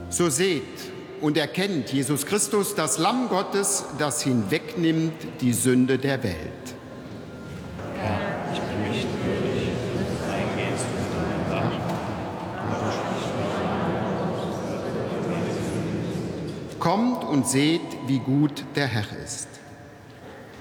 So seht und erkennt Jesus Christus, das Lamm Gottes, das hinwegnimmt die Sünde der Welt. Herr, ich bin nicht würdig, eingehst du in dein Reich. Kommt und seht, wie gut der Herr ist.